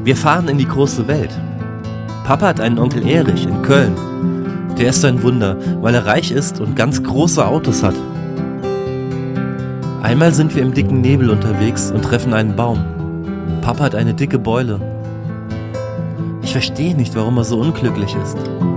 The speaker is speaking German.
Wir fahren in die große Welt. Papa hat einen Onkel Erich in Köln. Der ist ein Wunder, weil er reich ist und ganz große Autos hat. Einmal sind wir im dicken Nebel unterwegs und treffen einen Baum. Papa hat eine dicke Beule. Ich verstehe nicht, warum er so unglücklich ist.